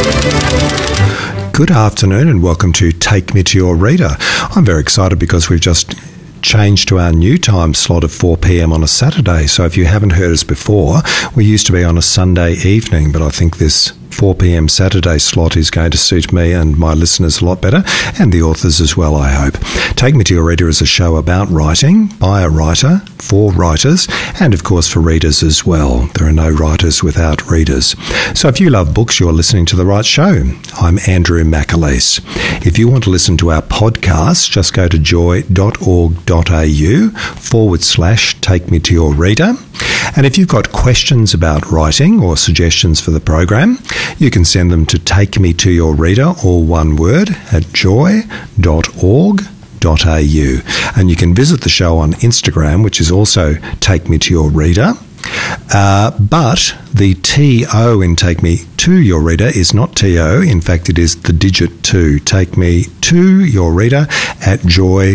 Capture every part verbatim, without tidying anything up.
Good afternoon and welcome to Take Me to Your Reader. I'm very excited because we've just changed to our new time slot of four p.m. on a Saturday. So if you haven't heard us before, we used to be on a Sunday evening, but I think this four p.m. Saturday slot is going to suit me and my listeners a lot better, and the authors as well, I hope. Take Me to Your Reader is a show about writing, by a writer, for writers, and of course for readers as well. There are no writers without readers. So if you love books, you're listening to the right show. I'm Andrew McAleese. If you want to listen to our podcast, just go to joy.org.au forward slash Take Me to Your Reader. And if you've got questions about writing or suggestions for the program, you can send them to Take Me to Your Reader, all one word, at joy dot org dot a u. And you can visit the show on Instagram, which is also Take Me to Your Reader. Uh, but the T O in Take Me to Your Reader is not T O. In fact, it is the digit two. Take Me to Your Reader at joy.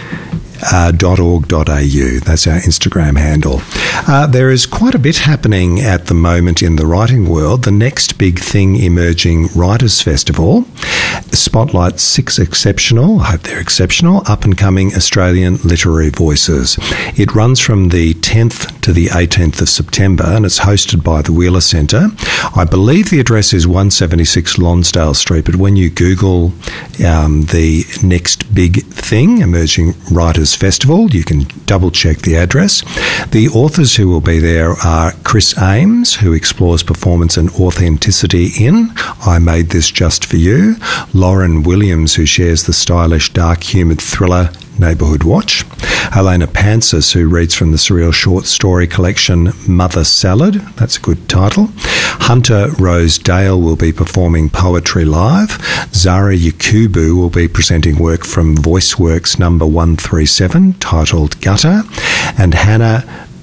Uh, .org.au. That's our Instagram handle. Uh, there is quite a bit happening at the moment in the writing world. The next big thing emerging, Writers' Festival, spotlights six exceptional, I hope they're exceptional, up-and-coming Australian literary voices. It runs from the tenth to the eighteenth of September and it's hosted by the Wheeler Centre. I believe the address is one seventy-six Lonsdale Street, but when you Google um, the next big thing, Emerging Writers' Festival, you can double check the address. The authors who will be there are Chris Ames, who explores performance and authenticity in I Made This Just For You, Lauren Williams, who shares the stylish, dark-humoured thriller Neighbourhood Watch, Helena Pansis, who reads from the surreal short story collection Mother Salad, that's a good title. Hunter Rose Dale will be performing poetry live. Zara Yakubu will be presenting work from VoiceWorks number one thirty-seven, titled Gutter, and Hannah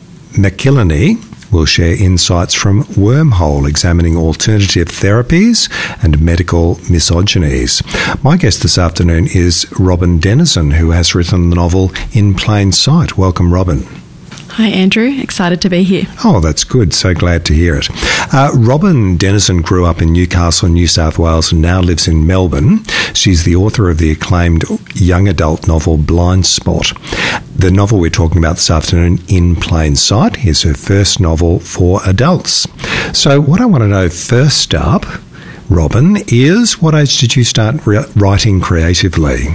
McIlhenny will share insights from Wormhole, examining alternative therapies and medical misogynies. My guest this afternoon is Robin Dennison, who has written the novel In Plain Sight. Welcome, Robin. Hi, Andrew. Excited to be here. Oh, that's good. So glad to hear it. Uh, Robin Dennison grew up in Newcastle, New South Wales, and now lives in Melbourne. She's the author of the acclaimed young adult novel Blind Spot. The novel we're talking about this afternoon, In Plain Sight, is her first novel for adults. So what I want to know first up, Robin, is what age did you start re- writing creatively?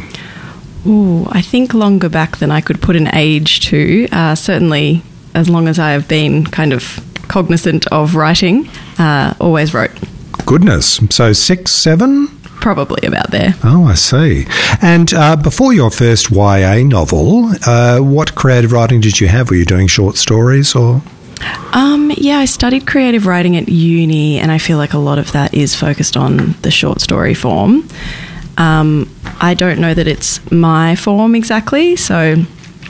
Ooh, I think longer back than I could put an age to. Uh, certainly, as long as I have been kind of cognizant of writing, uh, always wrote. Goodness. So six, seven? Probably about there. Oh, I see. And uh, before your first Y A novel, uh, what creative writing did you have? Were you doing short stories or...? Um, yeah, I studied creative writing at uni, and I feel like a lot of that is focused on the short story form. Um, I don't know that it's my form exactly, so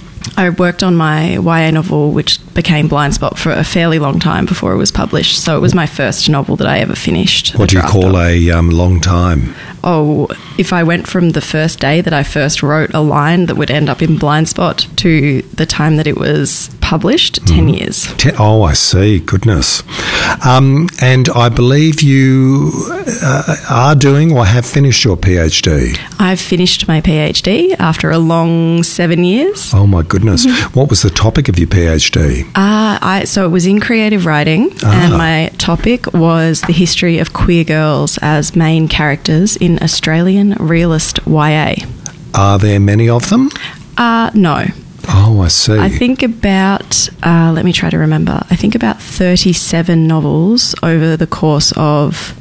I worked on my Y A novel, which became Blind Spot, for a fairly long time before it was published, so it was my first novel that I ever finished. What do you call of. a um, long time? Oh, if I went from the first day that I first wrote a line that would end up in Blind Spot to the time that it was published, mm. ten years. Ten, oh, I see. Goodness. Um, and I believe you uh, are doing or have finished your PhD. I've finished my PhD after a long seven years. Oh, my goodness. Mm-hmm. What was the topic of your PhD? Uh, I, so it was in creative writing, ah. and my topic was the history of queer girls as main characters in Australian realist Y A. Are there many of them? Uh, no. Oh, I see. I think about, uh, let me try to remember, I think about thirty-seven novels over the course of,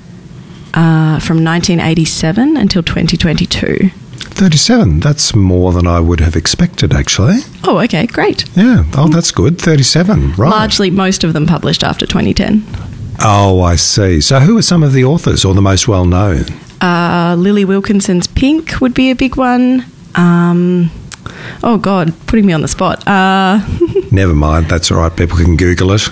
uh, from nineteen eighty-seven until twenty twenty-two. thirty-seven, that's more than I would have expected, actually. Oh, okay, great. Yeah, oh, that's good, thirty-seven, right. Largely, most of them published after twenty ten. Oh, I see. So who are some of the authors, or the most well-known? Uh, Lily Wilkinson's Pink would be a big one. Um... Oh, God, putting me on the spot. Uh, Never mind, that's all right. People can Google it.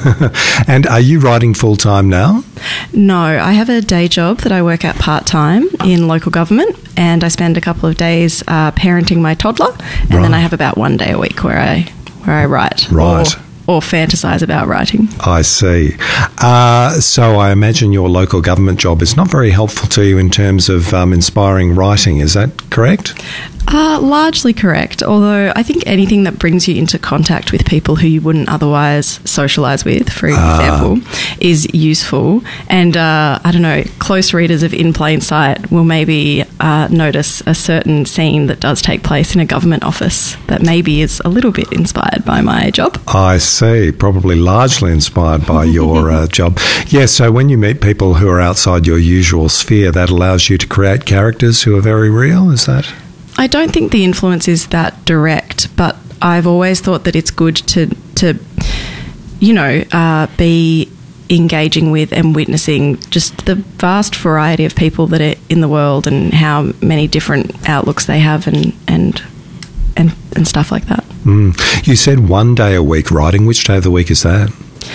And are you writing full-time now? No, I have a day job that I work at part-time in local government, and I spend a couple of days uh, parenting my toddler, and right. then I have about one day a week where I where I write. Right. Or or fantasize about writing. I see. Uh, so I imagine your local government job is not very helpful to you in terms of um, inspiring writing. Is that correct? Uh, largely correct, although I think anything that brings you into contact with people who you wouldn't otherwise socialise with, for example, uh. is useful. And uh, I don't know, close readers of In Plain Sight will maybe uh, notice a certain scene that does take place in a government office that maybe is a little bit inspired by my job. I see, probably largely inspired by your uh, job. Yeah, so when you meet people who are outside your usual sphere, that allows you to create characters who are very real, is that? I don't think the influence is that direct, but I've always thought that it's good to, to you know, uh, be engaging with and witnessing just the vast variety of people that are in the world and how many different outlooks they have and and and, and stuff like that. Mm. You said one day a week writing. Which day of the week is that?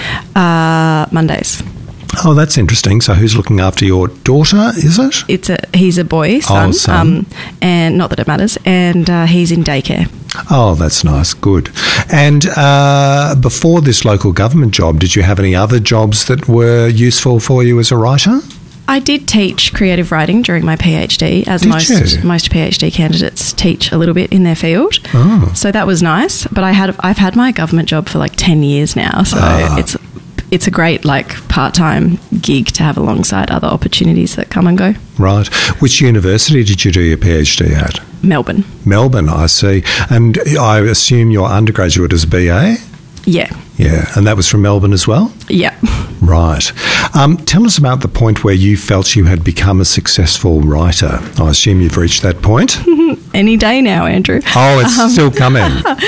Uh, Mondays. Oh, that's interesting. So who's looking after your daughter, is it? It's a He's a boy, son, oh, son. Um, and not that it matters, and uh, he's in daycare. Oh, that's nice. Good. And uh, before this local government job, did you have any other jobs that were useful for you as a writer? I did teach creative writing during my PhD, as did most you? most PhD candidates teach a little bit in their field. Oh. So that was nice. But I had I've had my government job for like ten years now, so ah. it's it's a great like part-time gig to have alongside other opportunities that come and go. Right. Which university did you do your PhD at? Melbourne. Melbourne, I see. And I assume your undergraduate is B A? Yeah. Yeah, and that was from Melbourne as well? Yeah. Right. Um, tell us about the point where you felt you had become a successful writer. I assume you've reached that point? Any day now, Andrew. Oh, it's um, still coming.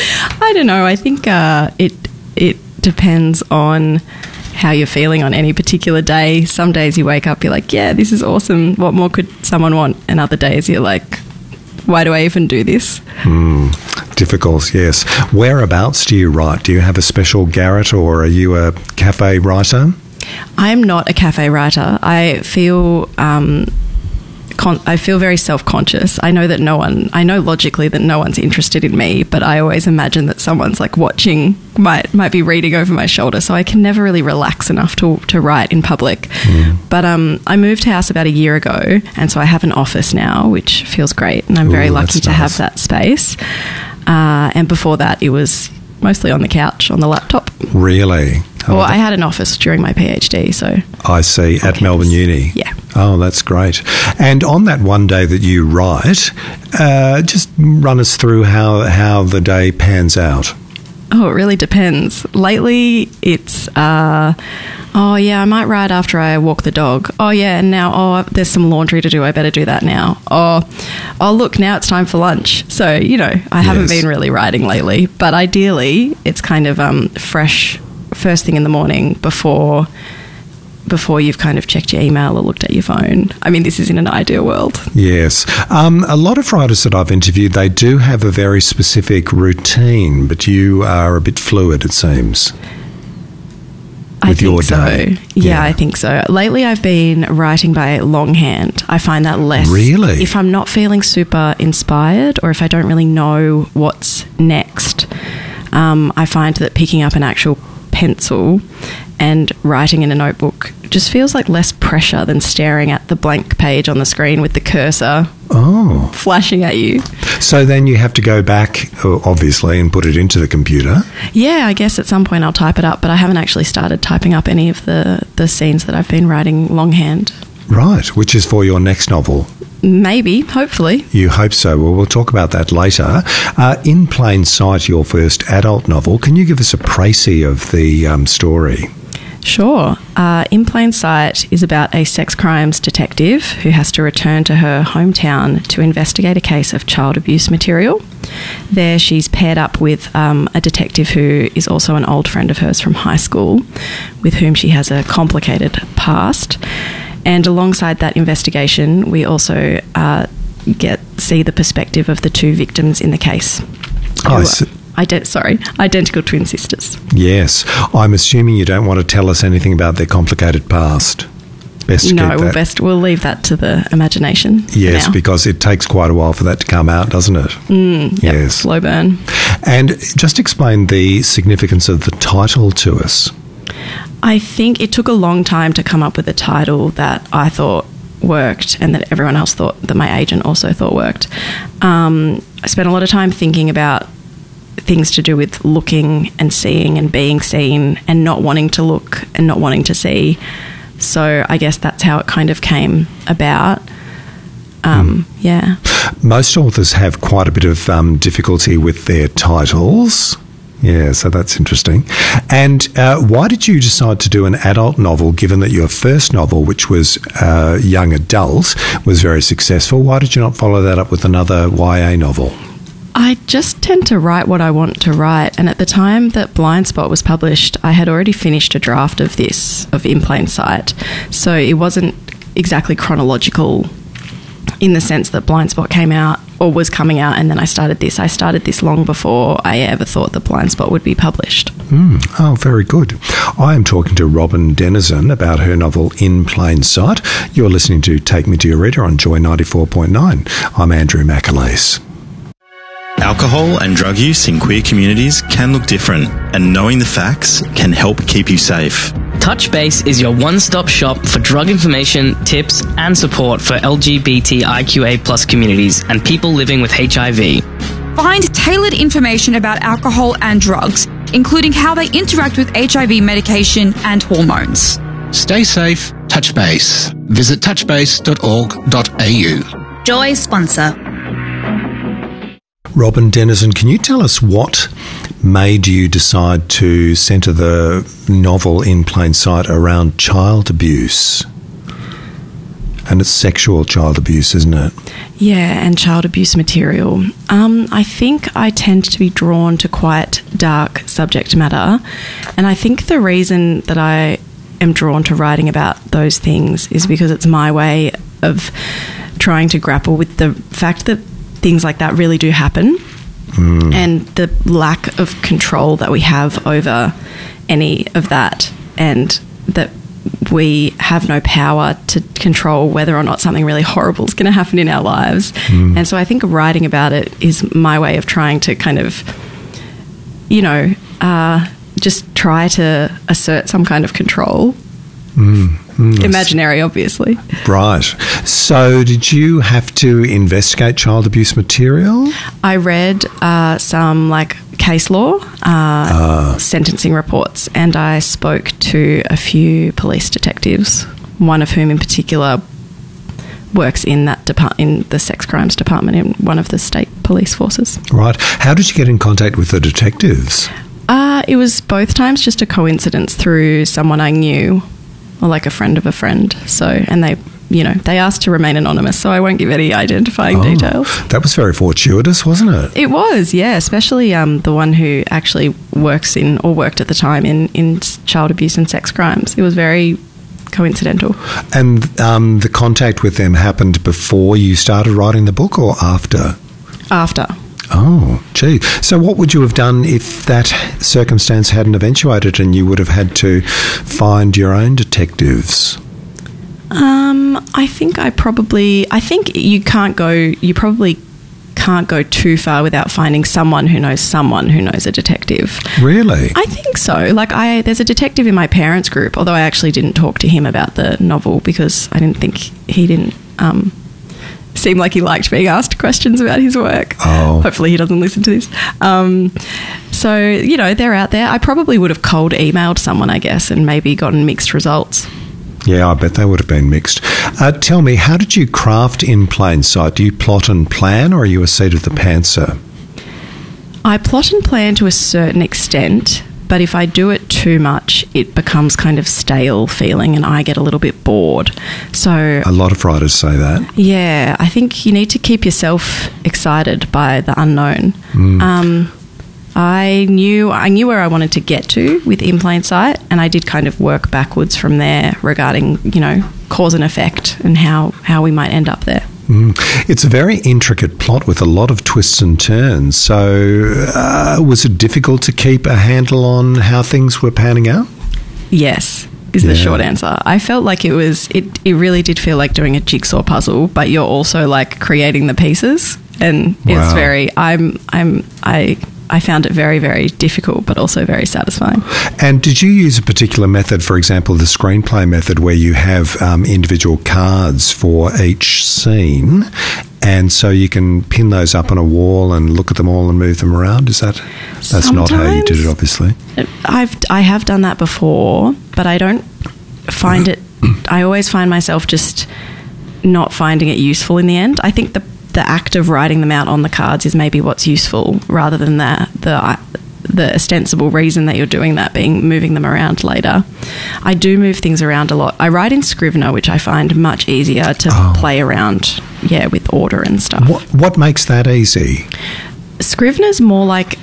I don't know. I think uh, it it depends on how you're feeling on any particular day. Some days you wake up, you're like, yeah, this is awesome. What more could someone want? And other days you're like, why do I even do this? Hmm. Difficult, yes. Whereabouts do you write? Do you have a special garret or are you a cafe writer? I'm not a cafe writer. I feel um, con- I feel very self-conscious. I know that no one, I know logically that no one's interested in me, but I always imagine that someone's like watching, might might be reading over my shoulder, so I can never really relax enough to to write in public. Mm. But um, I moved house about a year ago, and so I have an office now, which feels great, and I'm very Ooh, lucky to nice. have that space. Uh, and before that, it was mostly on the couch, on the laptop. Really? Well, I had an office during my PhD, so... I see, at Melbourne Uni. Yeah. Oh, that's great. And on that one day that you write, uh, just run us through how, how the day pans out. Oh, it really depends. Lately, it's... Uh, oh, yeah, I might write after I walk the dog. Oh, yeah, and now, oh, there's some laundry to do. I better do that now. Oh, oh, look, now it's time for lunch. So, you know, I yes. haven't been really writing lately. But ideally, it's kind of um, fresh first thing in the morning before before you've kind of checked your email or looked at your phone. I mean, this is in an ideal world. Yes. Um, a lot of writers that I've interviewed, they do have a very specific routine, but you are a bit fluid, it seems. I with think your so. day. Yeah, yeah, I think so. Lately, I've been writing by longhand. I find that less... Really? If I'm not feeling super inspired or if I don't really know what's next, um, I find that picking up an actual pencil and writing in a notebook just feels like less pressure than staring at the blank page on the screen with the cursor oh. flashing at you. So then you have to go back, obviously, and put it into the computer. Yeah, I guess at some point I'll type it up, but I haven't actually started typing up any of the, the scenes that I've been writing longhand. Right, which is for your next novel. Maybe, hopefully. You hope so. Well, we'll talk about that later. Uh, In Plain Sight, your first adult novel, can you give us a précis of the um, story? Sure. Uh, In Plain Sight is about a sex crimes detective who has to return to her hometown to investigate a case of child abuse material. There she's paired up with um, a detective who is also an old friend of hers from high school, with whom she has a complicated past. And alongside that investigation, we also uh, get see the perspective of the two victims in the case. Oh, I see. Ident- sorry, identical twin sisters. Yes. I'm assuming you don't want to tell us anything about their complicated past. Best to no, keep we'll that. best we'll leave that to the imagination. Yes, now. because it takes quite a while for that to come out, doesn't it? Mm, yep, yes. Slow burn. And just explain the significance of the title to us. I think it took a long time to come up with a title that I thought worked and that everyone else thought, that my agent also thought worked. Um, I spent a lot of time thinking about things to do with looking and seeing and being seen and not wanting to look and not wanting to see. So I guess that's how it kind of came about. Um, mm. Yeah. Most authors have quite a bit of um, difficulty with their titles. Yeah, so that's interesting. And uh, why did you decide to do an adult novel, given that your first novel, which was uh, young adult, was very successful? Why did you not follow that up with another Y A novel? I just tend to write what I want to write, and at the time that Blind Spot was published, I had already finished a draft of this, of In Plain Sight, so it wasn't exactly chronological in the sense that Blind Spot came out or was coming out and then I started this. I started this long before I ever thought that Blind Spot would be published. Mm, oh, very good. I am talking to Robin Dennison about her novel In Plain Sight. You're listening to Take Me to Your Reader on Joy ninety-four point nine. I'm Andrew McAleese. Alcohol and drug use in queer communities can look different, and knowing the facts can help keep you safe. Touchbase is your one-stop shop for drug information, tips, and support for L G B T I Q A plus communities and people living with H I V. Find tailored information about alcohol and drugs, including how they interact with H I V medication and hormones. Stay safe, Touchbase. Visit touchbase dot org dot a u. Joy sponsor. Robin Dennison, can you tell us what made you decide to centre the novel In Plain Sight around child abuse? And it's sexual child abuse, isn't it? Yeah, and child abuse material. Um, I think I tend to be drawn to quite dark subject matter, and I think the reason that I am drawn to writing about those things is because it's my way of trying to grapple with the fact that things like that really do happen, mm. and the lack of control that we have over any of that, and that we have no power to control whether or not something really horrible is going to happen in our lives. Mm. And so I think writing about it is my way of trying to kind of, you know, uh, just try to assert some kind of control. Mm. Mm, Imaginary, obviously. Right. So did you have to investigate child abuse material? I read uh, some like case law, uh, uh. sentencing reports, and I spoke to a few police detectives, one of whom in particular works in that depart- in the sex crimes department in one of the state police forces. Right. How did you get in contact with the detectives? Uh, it was both times just a coincidence through someone I knew, or like a friend of a friend. So, and they, you know, they asked to remain anonymous, so I won't give any identifying oh, details. That was very fortuitous, wasn't it? It was, yeah, especially um, the one who actually works in, or worked at the time in, in child abuse and sex crimes. It was very coincidental. And um, the contact with them happened before you started writing the book or after? After. Oh, gee. So what would you have done if that circumstance hadn't eventuated and you would have had to find your own detectives? Um, I think I probably... I think you can't go... You probably can't go too far without finding someone who knows someone who knows a detective. Really? I think so. Like, I there's a detective in my parents' group, although I actually didn't talk to him about the novel because I didn't think he didn't... Um, seemed like he liked being asked questions about his work. Oh. Hopefully he doesn't listen to this. Um, so, you know, they're out there. I probably would have cold emailed someone, I guess, and maybe gotten mixed results. Yeah, I bet they would have been mixed. Uh, tell me, how did you craft In Plain Sight? Do you plot and plan, or are you a seat of the pantser? I plot and plan to a certain extent, but if I do it too much, it becomes kind of stale feeling and I get a little bit bored. So a lot of writers say that. Yeah, I think you need to keep yourself excited by the unknown. Mm. Um, I knew I knew where I wanted to get to with In Plain Sight, and I did kind of work backwards from there regarding, you know, cause and effect and how, how we might end up there. Mm. It's a very intricate plot with a lot of twists and turns. So uh, was it difficult to keep a handle on how things were panning out? Yes. is the Yeah. short answer. I felt like it was, it, it really did feel like doing a jigsaw puzzle, but you're also like creating the pieces. And Wow. it's very, I'm, I'm, I, I found it very, very difficult, but also very satisfying. And did you use a particular method, for example, the screenplay method, where you have um, individual cards for each scene, and so you can pin those up on a wall and look at them all and move them around? Is that that's not how you did it, obviously? I've I have done that before, but I don't find it. I always find myself just not finding it useful in the end. I think the the act of writing them out on the cards is maybe what's useful, rather than the the the ostensible reason that you're doing that being moving them around later. I do move things around a lot. I write in Scrivener, which I find much easier to Oh. play around, yeah, with order and stuff. What what makes that easy? Scrivener's more like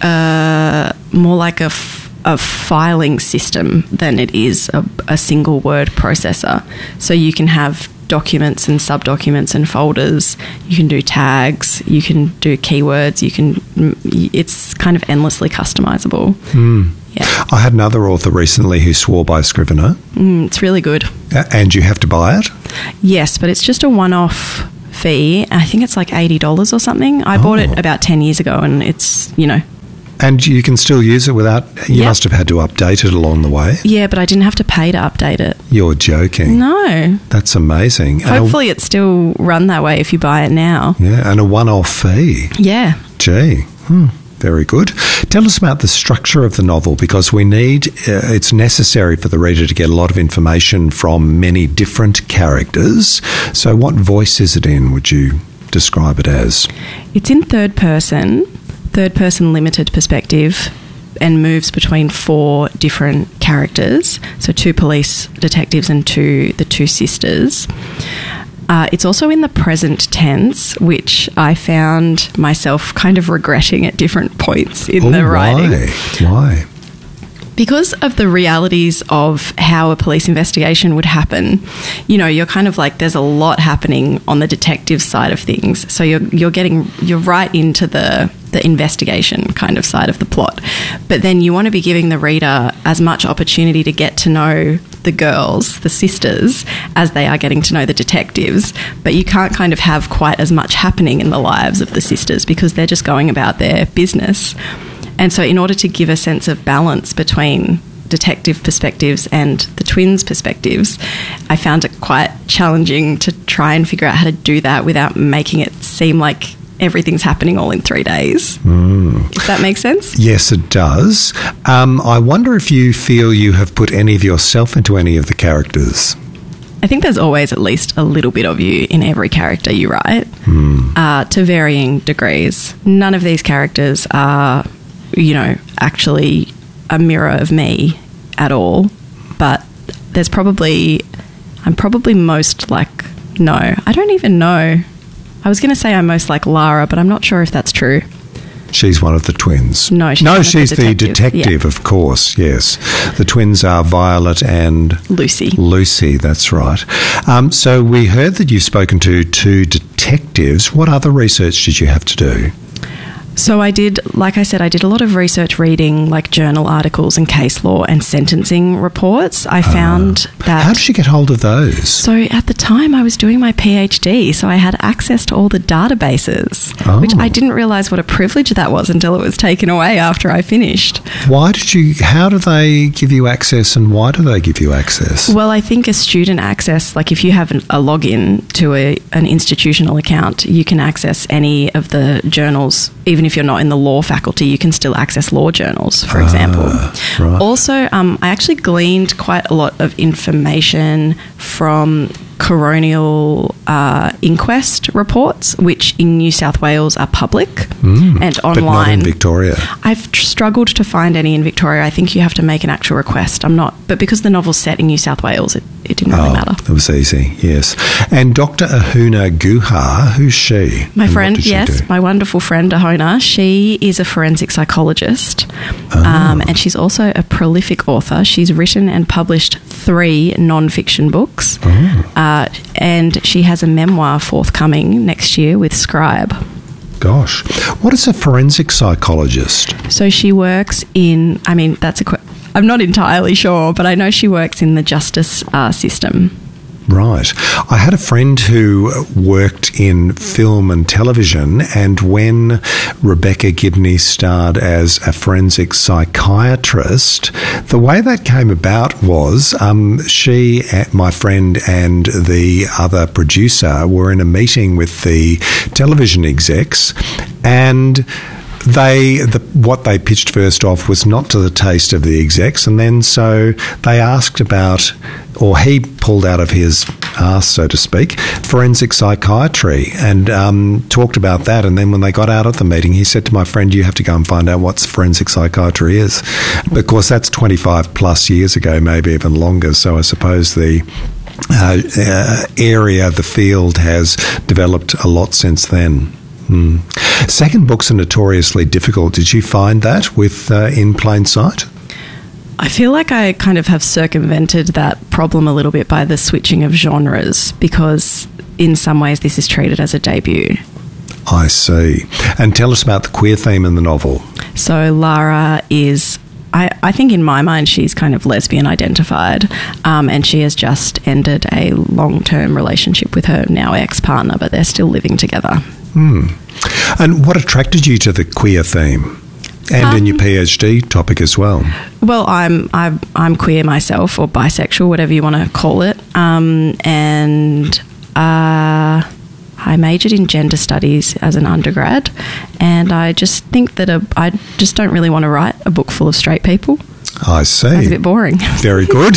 a more like a, f- a filing system than it is a, a single word processor. So you can have documents and subdocuments and folders. You can do tags. You can do keywords. You can. It's kind of endlessly customizable. Mm. Yeah, I had another author recently who swore by Scrivener. mm, it's really good. A- And you have to buy it? Yes, but it's just a one-off fee. I think it's like eighty dollars or something. I bought Oh. it about ten years ago, and it's, you know. And you can still use it without... You Yep. must have had to update it along the way. Yeah, but I didn't have to pay to update it. You're joking. No. That's amazing. And a- Hopefully it's still run that way if you buy it now. yeah, and a one-off fee. Yeah. Gee, hmm, very good. Tell us about the structure of the novel, because we need, uh, it's necessary for the reader to get a lot of information from many different characters. So what voice is it in, would you describe it as? It's in third person, third person limited perspective, and moves between four different characters. So two police detectives and two the two sisters. Uh, it's also in the present tense, which I found myself kind of regretting at different points in Oh, the writing. why? Why? Because of the realities of how a police investigation would happen, you know, you're kind of like, there's a lot happening on the detective side of things. So you're you're getting you're right into the the investigation kind of side of the plot. But then you want to be giving the reader as much opportunity to get to know the girls, the sisters, as they are getting to know the detectives. But you can't kind of have quite as much happening in the lives of the sisters because they're just going about their business. And so in order to give a sense of balance between detective perspectives and the twins' perspectives, I found it quite challenging to try and figure out how to do that without making it seem like everything's happening all in three days. Mm. If that makes sense? Yes, it does. Um, I wonder if you feel you have put any of yourself into any of the characters. I think there's always at least a little bit of you in every character you write, Mm. uh, to varying degrees. None of these characters are, you know, actually a mirror of me at all, but there's probably, I'm probably most like, no, I don't even know. I was going to say I'm most like Lara, but I'm not sure if that's true. She's one of the twins. No, she's no, one of the she's the detectives, detective, yeah. of course, yes. The twins are Violet and Lucy. Lucy, that's right. Um, so we heard that you've spoken to two detectives. What other research did you have to do? So I did, like I said, I did a lot of research reading like journal articles and case law and sentencing reports. I found that... How did you get hold of those? So at the time I was doing my PhD, so I had access to all the databases, Oh. which I didn't realise what a privilege that was until it was taken away after I finished. Why did you, how do they give you access and why do they give you access? Well, I think a student access, like if you have an, a login to a, an institutional account, you can access any of the journals. Even if you're not in the law faculty, you can still access law journals, for example. right. Also, um, I actually gleaned quite a lot of information from coronial uh, inquest reports, which in New South Wales are public Mm, and but not online. in Victoria. I've tr- struggled to find any in Victoria. I think you have to make an actual request. I'm not, but because the novel's set in New South Wales, it, it didn't really Oh, matter. that was easy, yes. And Doctor Ahuna Guha, who's she? My And what friend, does she yes, do? my wonderful friend Ahona, she is a forensic psychologist, um, and she's also a prolific author. She's written and published three non-fiction books, uh, and she has a memoir forthcoming next year with Scribe. Gosh. What is a forensic psychologist? So she works in, I mean, that's a, que- I'm not entirely sure, but I know she works in the justice uh, system. Right. I had a friend who worked in film and television, and when Rebecca Gibney starred as a forensic psychiatrist, the way that came about was um, she, my friend, and the other producer were in a meeting with the television execs, and They the, what they pitched first off was not to the taste of the execs, and then so they asked about, or he pulled out of his arse, so to speak, forensic psychiatry, and um, talked about that. And then when they got out of the meeting, he said to my friend, "You have to go and find out what forensic psychiatry is," because that's twenty-five plus years ago, maybe even longer. So I suppose the uh, uh, area, the field, has developed a lot since then. Mm. Second books are notoriously difficult. Did you find that with uh, In Plain Sight? I feel like I kind of have circumvented that problem a little bit by the switching of genres, because in some ways this is treated as a debut. I see. And tell us about the queer theme in the novel. So Lara is... I, I think in my mind she's kind of lesbian identified, um, and she has just ended a long-term relationship with her now ex-partner, but they're still living together. Hmm. And what attracted you to the queer theme, and um, in your PhD topic as well? Well, I'm I'm, I'm queer myself, or bisexual, whatever you want to call it, um, and uh, I majored in gender studies as an undergrad, and I just think that a, I just don't really want to write a book full of straight people. I see. That's a bit boring. Very good.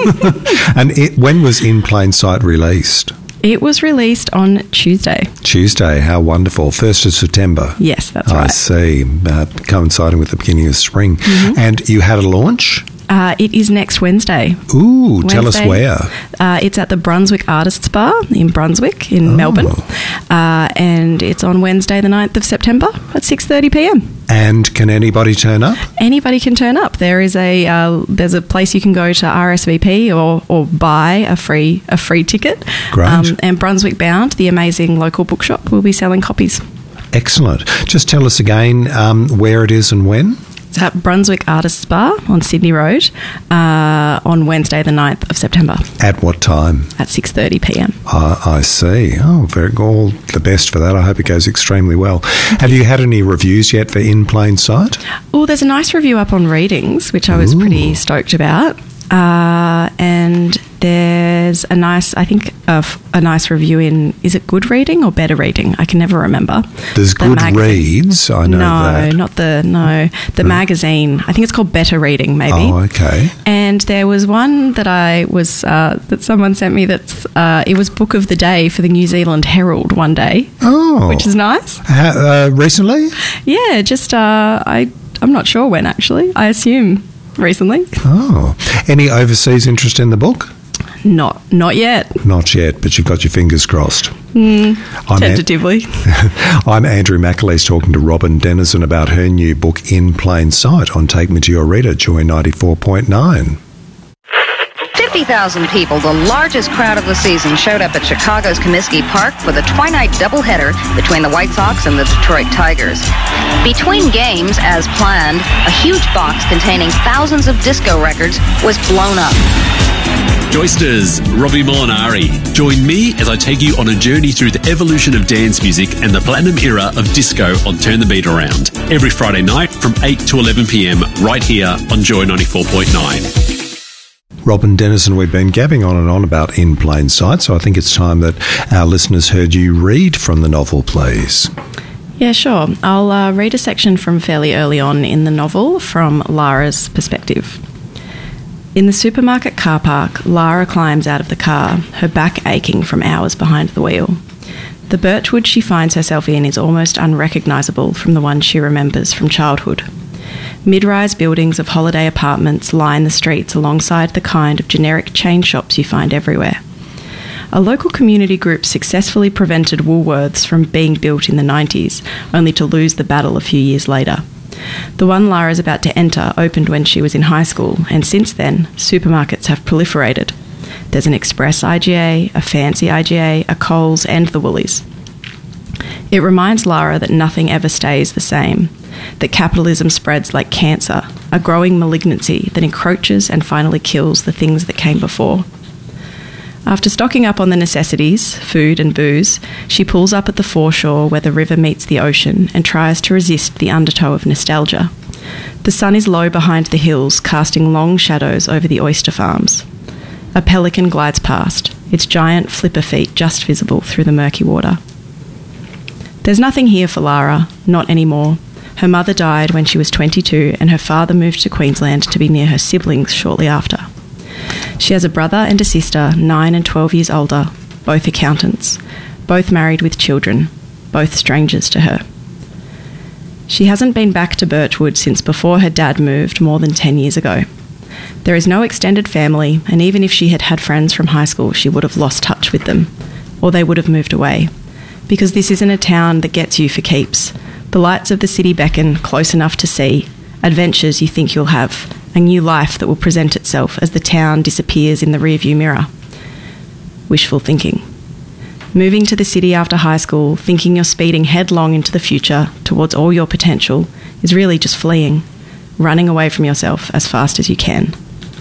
And it, when was In Plain Sight released? It was released on Tuesday. Tuesday, how wonderful. first of September. Yes, that's I right. I see, uh, coinciding with the beginning of spring. Mm-hmm. And you had a launch? Uh, it is next Wednesday. Ooh, Wednesday. Tell us where. Uh, it's at the Brunswick Artists Bar in Brunswick in Oh. Melbourne. Uh, and it's on Wednesday the ninth of September at six thirty p m. And can anybody turn up? Anybody can turn up. There is a uh, there's a place you can go to R S V P or, or buy a free a free ticket. Great. Um, and Brunswick Bound, the amazing local bookshop, will be selling copies. Excellent. Just tell us again um, where it is and when. It's at Brunswick Artists Bar on Sydney Road uh, on Wednesday the ninth of September. At what time? At six thirty p m. Uh, I see. Oh, very all the best for that. I hope it goes extremely well. Have you had any reviews yet for In Plain Sight? Oh, there's a nice review up on Readings, which I was Ooh. pretty stoked about. Uh, and there's a nice, I think, uh, a nice review in, is it Good Reading or Better Reading? I can never remember. There's The Good magazine. Reads, I know no, that. No, not the, no, the magazine. I think it's called Better Reading, maybe. Oh, okay. And there was one that I was, uh, that someone sent me that's, uh, it was Book of the Day for the New Zealand Herald one day. Oh. Which is nice. Ha- uh, recently? Yeah, just, uh, I, I'm not sure when actually. I assume recently. Oh. Any overseas interest in the book? Not not yet. Not yet, but you've got your fingers crossed. Mm, I'm An- tentatively. I'm Andrew McAleese talking to Robin Dennison about her new book In Plain Sight on Take Me to Your Reader, Joy ninety-four point nine. fifty thousand people, the largest crowd of the season, showed up at Chicago's Comiskey Park for the twilight doubleheader between the White Sox and the Detroit Tigers. Between games, as planned, a huge box containing thousands of disco records was blown up. Joysters, Robbie Molinari. Join me as I take you on a journey through the evolution of dance music and the platinum era of disco on Turn the Beat Around. Every Friday night from eight to eleven p m right here on Joy ninety-four point nine. Robin Dennison, we've been gabbing on and on about In Plain Sight, so I think it's time that our listeners heard you read from the novel, please. Yeah, sure. I'll uh, read a section from fairly early on in the novel from Lara's perspective. In the supermarket car park, Lara climbs out of the car, her back aching from hours behind the wheel. The birchwood she finds herself in is almost unrecognisable from the one she remembers from childhood. Mid-rise buildings of holiday apartments line the streets alongside the kind of generic chain shops you find everywhere. A local community group successfully prevented Woolworths from being built in the nineties, only to lose the battle a few years later. The one Lara is about to enter opened when she was in high school, and since then, supermarkets have proliferated. There's an Express I G A, a Fancy I G A, a Coles, and the Woolies. It reminds Lara that nothing ever stays the same, that capitalism spreads like cancer, a growing malignancy that encroaches and finally kills the things that came before. After stocking up on the necessities, food and booze, she pulls up at the foreshore where the river meets the ocean and tries to resist the undertow of nostalgia. The sun is low behind the hills, casting long shadows over the oyster farms. A pelican glides past, its giant flipper feet just visible through the murky water. There's nothing here for Lara, not anymore. Her mother died when she was twenty-two and her father moved to Queensland to be near her siblings shortly after. She has a brother and a sister, nine and twelve years older, both accountants, both married with children, both strangers to her. She hasn't been back to Birchwood since before her dad moved more than ten years ago. There is no extended family, and even if she had had friends from high school, she would have lost touch with them, or they would have moved away. Because this isn't a town that gets you for keeps. The lights of the city beckon close enough to see, adventures you think you'll have, a new life that will present itself as the town disappears in the rearview mirror. Wishful thinking. Moving to the city after high school, thinking you're speeding headlong into the future towards all your potential, is really just fleeing, running away from yourself as fast as you can.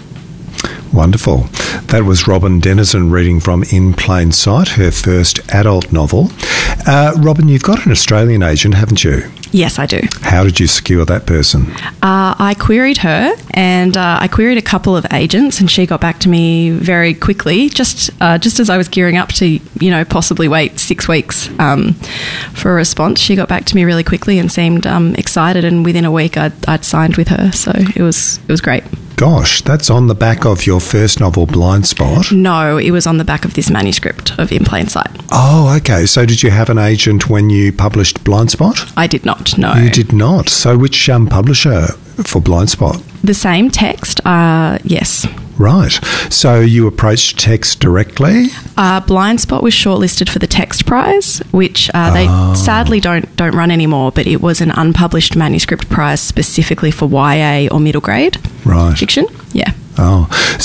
Wonderful. That was Robin Dennison reading from In Plain Sight, her first adult novel. Uh, Robin, you've got an Australian agent, haven't you? Yes, I do. How did you secure that person? Uh, I queried her, and uh, I queried a couple of agents, and she got back to me very quickly, just uh, just as I was gearing up to, you know, possibly wait six weeks um, for a response. She got back to me really quickly and seemed um, excited, and within a week I'd, I'd signed with her, so it was it was great. Gosh, that's on the back of your first novel, Blind Spot? No, it was on the back of this manuscript of In Plain Sight. Oh, okay. So did you have an agent when you published Blind Spot? I did not, no. You did not? So which um, publisher for Blind Spot? The same text, uh, yes. Right. So you approached Text directly? Uh, Blind Spot was shortlisted for the Text Prize, which uh, they Oh. sadly don't don't run anymore, but it was an unpublished manuscript prize specifically for Y A or middle grade Right. fiction. Yeah. Oh,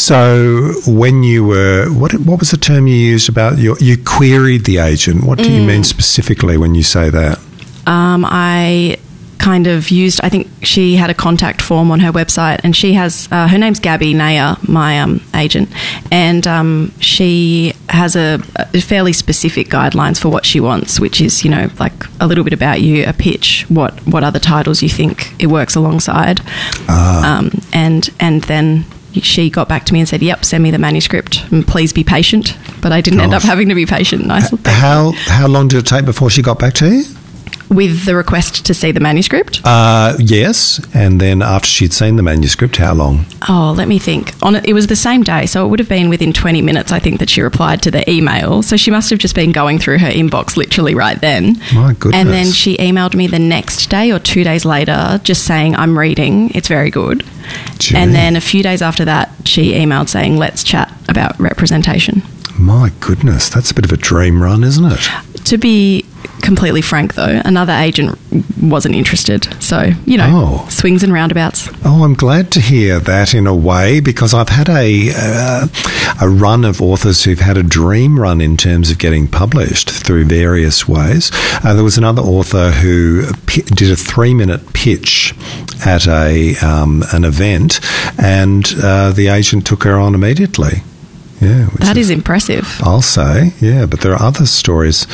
so when you were, what what was the term you used about your, you queried the agent? What do you mean specifically when you say that? Um, I kind of used, I think she had a contact form on her website, and she has, uh, her name's Gabby Nayer, my um, agent, and um, she has a, a fairly specific guidelines for what she wants, which is, you know, like a little bit about you, a pitch, what, what other titles you think it works alongside. Ah. Um, and and then she got back to me and said, yep, send me the manuscript and please be patient. But I didn't end up Gosh. having to be patient. Nice. How how long did it take before she got back to you? With the request to see the manuscript? Uh, yes, and then after she'd seen the manuscript, how long? Oh, let me think. On it, it was the same day, so it would have been within twenty minutes, I think, that she replied to the email. So she must have just been going through her inbox literally right then. My goodness. And then she emailed me the next day or two days later just saying, I'm reading, it's very good. Gee. And then a few days after that, she emailed saying, let's chat about representation. My goodness, that's a bit of a dream run, isn't it? To be completely frank, though, another agent wasn't interested. So, you know, Oh. swings and roundabouts. Oh, I'm glad to hear that in a way, because I've had a uh, a run of authors who've had a dream run in terms of getting published through various ways. Uh, there was another author who pi- did a three-minute pitch at a um, an event, and uh, the agent took her on immediately. Yeah, which That is impressive. I'll say, yeah, but there are other stories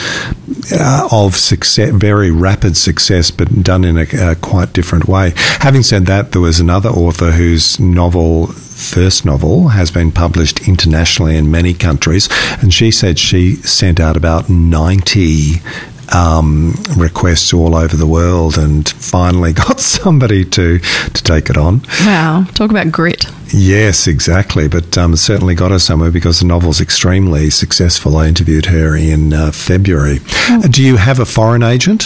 uh, of success, very rapid success, but done in a, a quite different way. Having said that, there was another author whose novel, first novel, has been published internationally in many countries, and she said she sent out about ninety Um, requests all over the world and finally got somebody to, to take it on. Wow. Talk about grit. Yes, exactly. But um, certainly got her somewhere because the novel's extremely successful. I interviewed her in uh, February. Oh. Uh, Do you have a foreign agent?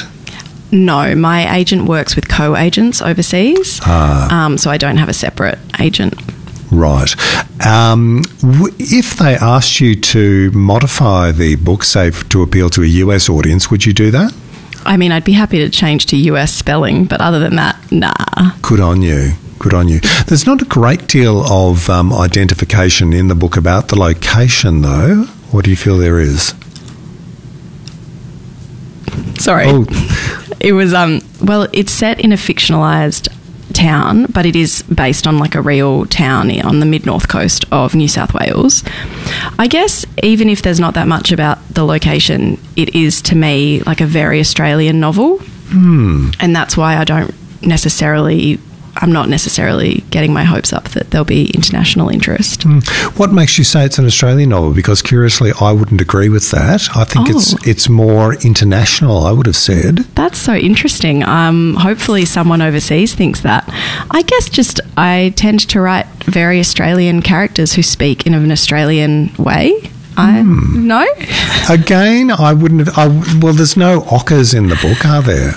No, my agent works with co-agents overseas, Ah. um, so I don't have a separate agent. Right. Um, w- if they asked you to modify the book, say, f- to appeal to a U S audience, would you do that? I mean, I'd be happy to change to U S spelling, but other than that, nah. Good on you. Good on you. There's not a great deal of um, identification in the book about the location, though. What do you feel there is? Sorry. Oh. It was, um, well, it's set in a fictionalised town, but it is based on like a real town on the mid-north coast of New South Wales. I guess even if there's not that much about the location, it is to me like a very Australian novel. Hmm. And that's why I don't necessarily... I'm not necessarily getting my hopes up that there'll be international interest. Mm. What makes you say it's an Australian novel? Because curiously, I wouldn't agree with that. I think Oh. it's it's more international, I would have said. That's so interesting. Um, hopefully someone overseas thinks that. I guess just I tend to write very Australian characters who speak in an Australian way. I No? Again, I wouldn't have... I, well, there's no ockers in the book, are there?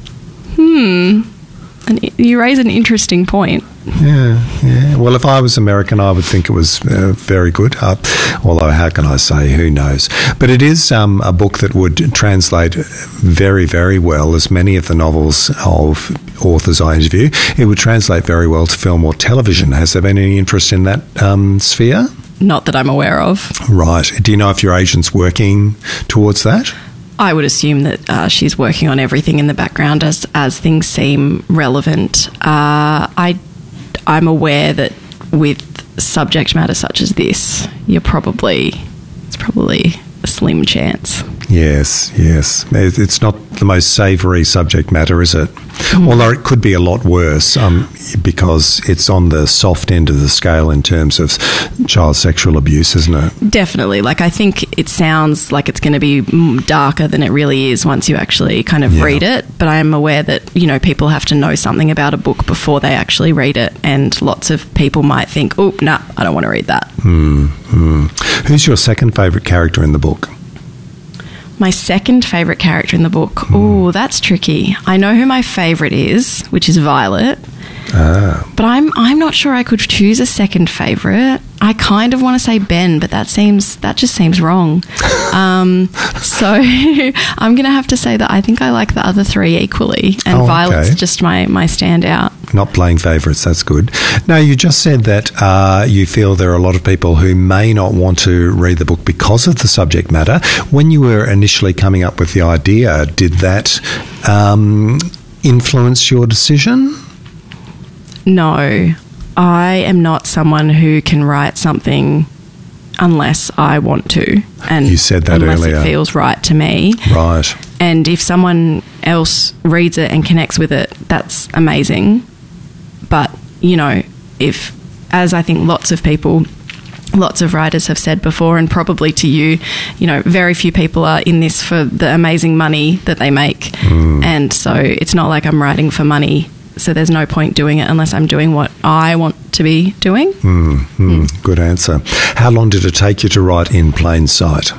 Hmm. And you raise an interesting point. Yeah, yeah. Well, if I was American, I would think it was uh, very good. Uh, although, how can I say? Who knows? But it is um, a book that would translate very, very well, as many of the novels of authors I interview, it would translate very well to film or television. Has there been any interest in that um, sphere? Not that I'm aware of. Right. Do you know if your agent's working towards that? I would assume that uh, she's working on everything in the background as as things seem relevant. Uh, I, I'm aware that with subject matter such as this, you're probably it's probably a slim chance. Yes, yes. It- It's not the most savoury subject matter, is it? Although it could be a lot worse um, because it's on the soft end of the scale in terms of child sexual abuse, isn't it? Definitely. Like, I think it sounds like it's going to be mm, darker than it really is once you actually kind of Yeah. read it. But I am aware that, you know, people have to know something about a book before they actually read it. And lots of people might think, oh, nah, I don't want to read that. Hmm. hmm. Who's your second favourite character in the book? My second favourite character in the book. Oh, that's tricky. I know who my favourite is, which is Violet. Ah. But I'm I'm not sure I could choose a second favourite. I kind of want to say Ben, but that seems that just seems wrong. Um, so I'm going to have to say that I think I like the other three equally, and Oh, Violet's okay. just my my standout. Not playing favourites, that's good. Now, you just said that uh, you feel there are a lot of people who may not want to read the book because of the subject matter. When you were initially coming up with the idea, did that um, influence your decision? No, I am not someone who can write something unless I want to, and You said that unless earlier. it feels right to me. Right. And if someone else reads it and connects with it, that's amazing. But, you know, if, as I think lots of people, lots of writers have said before, and probably to you, you know, very few people are in this for the amazing money that they make. And so it's not like I'm writing for money. So there's no point doing it unless I'm doing what I want to be doing. Mm, mm, Good answer. How long did it take you to write In Plain Sight?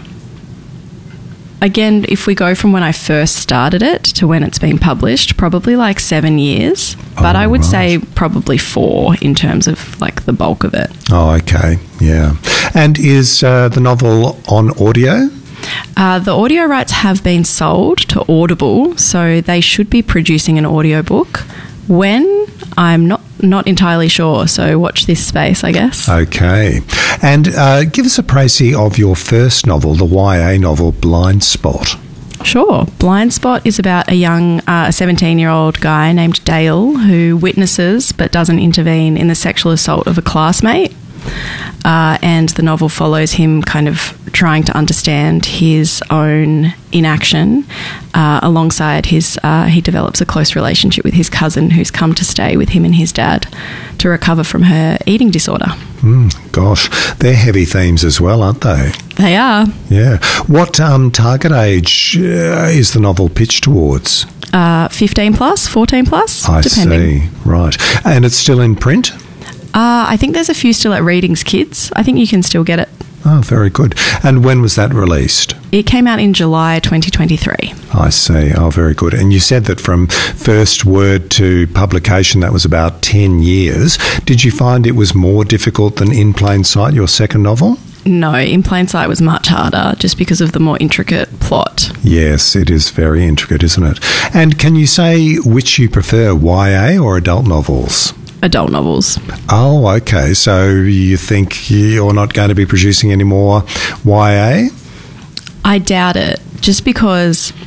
Again, if we go from when I first started it to when it's been published, probably like seven years. But Oh, I would right. say probably four in terms of like the bulk of it. Oh, okay. Yeah. And is uh, the novel on audio? Uh, the audio rights have been sold to Audible, so they should be producing an audiobook. When? I'm not not entirely sure, so watch this space, I guess. Okay. And uh, give us a précis of your first novel, the Y A novel Blind Spot. Sure. Blind Spot is about a young uh, seventeen-year-old guy named Dale who witnesses but doesn't intervene in the sexual assault of a classmate. Uh, and the novel follows him kind of trying to understand his own inaction. Uh, alongside his, uh, he develops a close relationship with his cousin who's come to stay with him and his dad to recover from her eating disorder. Mm, gosh, they're heavy themes as well, aren't they? They are. Yeah. What um, target age uh, is the novel pitched towards? Uh, fifteen plus, fourteen plus, I depending. see. Right. And it's still in print? Uh, I think there's a few still at Readings Kids. I think you can still get it. Oh, very good. And when was that released? It came out in July twenty twenty-three. I see. Oh, very good. And you said that from first word to publication, that was about ten years. Did you find it was more difficult than In Plain Sight, your second novel? No, In Plain Sight was much harder just because of the more intricate plot. Yes, it is very intricate, isn't it? And can you say which you prefer, Y A or adult novels? Adult novels. Oh, okay. So you think you're not going to be producing any more Y A? I doubt it, just because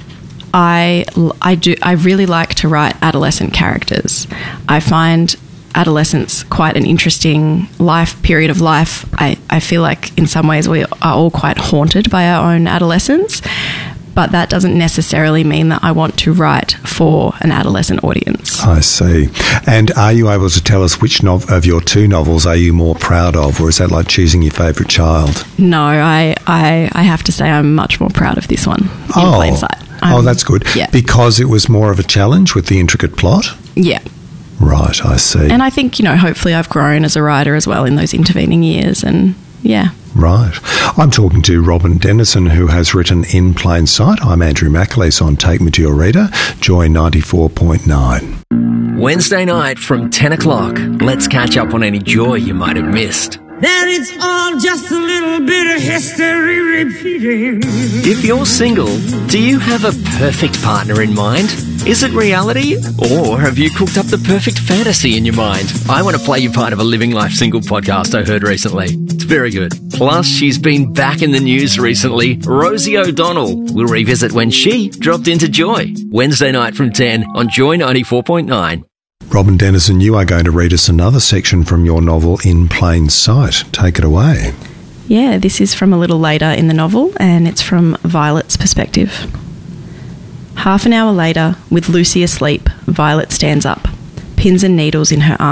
I, I do I really like to write adolescent characters. I find adolescence quite an interesting life period of life. I, I feel like in some ways we are all quite haunted by our own adolescence, but that doesn't necessarily mean that I want to write for an adolescent audience. I see. And are you able to tell us which nov- of your two novels are you more proud of, or is that like choosing your favourite child? No, I, I, I have to say I'm much more proud of this one, In oh. Plain Sight. Oh, Um, that's good. Yeah. Because it was more of a challenge with the intricate plot? Yeah. Right, I see. And I think, you know, hopefully I've grown as a writer as well in those intervening years, and yeah. Right. I'm talking to Robin Dennison, who has written In Plain Sight. I'm Andrew McAleese on Take Me to Your Reader, Joy ninety-four point nine. Wednesday night from ten o'clock. Let's catch up on any joy you might have missed. That it's all just a little bit of history repeating. If you're single, do you have a perfect partner in mind? Is it reality? Or have you cooked up the perfect fantasy in your mind? I want to play you part of a Living Life Single podcast I heard recently. It's very good. Plus, she's been back in the news recently. Rosie O'Donnell will revisit when she dropped into Joy. Wednesday night from ten on Joy ninety-four point nine. Robin Dennison, you are going to read us another section from your novel In Plain Sight. Take it away. Yeah, this is from a little later in the novel, and it's from Violet's perspective. Half an hour later, with Lucy asleep, Violet stands up, pins and needles in her arm.